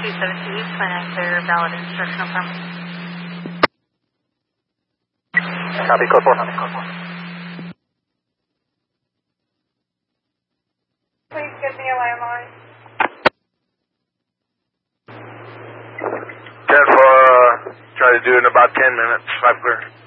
plan clear, valid instructional permit. Copy, code 4. Please give me a landline. 10-4, try to do it in about 10 minutes. 5 clear.